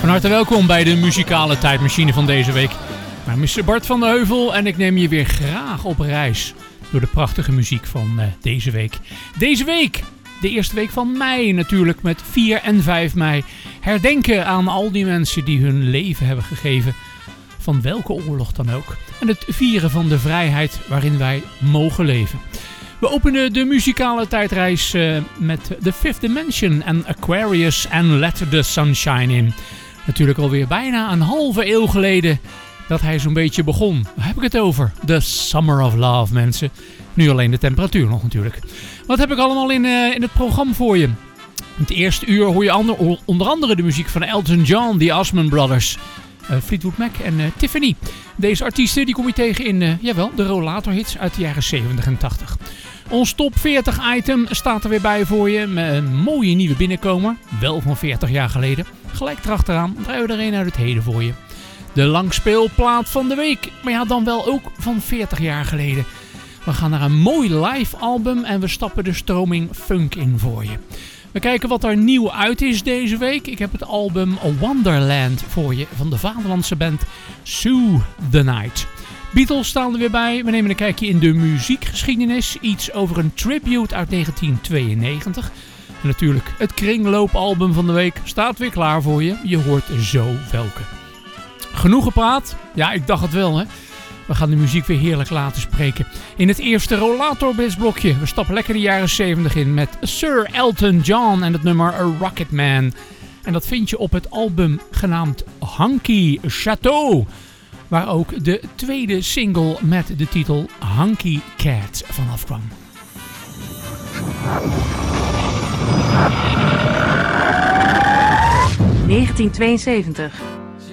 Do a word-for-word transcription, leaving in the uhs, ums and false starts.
Van harte welkom bij de muzikale tijdmachine van deze week. Mijn naam is Bart van de Heuvel en ik neem je weer graag op reis door de prachtige muziek van uh, deze week. Deze week, de eerste week van mei natuurlijk, met vier en vijf mei. Herdenken aan al die mensen die hun leven hebben gegeven, van welke oorlog dan ook. En het vieren van de vrijheid waarin wij mogen leven. We openen de muzikale tijdreis uh, met The Fifth Dimension en Aquarius en Let the Sunshine In. Natuurlijk alweer bijna een halve eeuw geleden dat hij zo'n beetje begon. Waar heb ik het over? The Summer of Love, mensen. Nu alleen de temperatuur nog natuurlijk. Wat heb ik allemaal in, uh, in het programma voor je? In het eerste uur hoor je ander, onder andere de muziek van Elton John, The Osmond Brothers, uh, Fleetwood Mac en uh, Tiffany. Deze artiesten die kom je tegen in uh, jawel, de rollatorhits uit de jaren zeventig en tachtig. Ons top veertig item staat er weer bij voor je. Met een mooie nieuwe binnenkomer. Wel van veertig jaar geleden. Gelijk erachteraan draaien we er een uit het heden voor je. De langspeelplaat van de week. Maar ja, dan wel ook van veertig jaar geleden. We gaan naar een mooi live album en we stappen de stroming funk in voor je. We kijken wat er nieuw uit is deze week. Ik heb het album Wonderland voor je van de vaderlandse band Sue the Night. Beatles staan er weer bij. We nemen een kijkje in de muziekgeschiedenis. Iets over een tribute uit negentien tweeënnegentig. En natuurlijk het kringloopalbum van de week staat weer klaar voor je. Je hoort zo welke. Genoeg gepraat? Ja, ik dacht het wel, hè. We gaan de muziek weer heerlijk laten spreken. In het eerste rollatorblitsblokje. We stappen lekker de jaren zeventig in met Sir Elton John en het nummer A Rocket Man. En dat vind je op het album genaamd Hunky Chateau, waar ook de tweede single met de titel Hunky Cat vanaf kwam. negentien tweeënzeventig.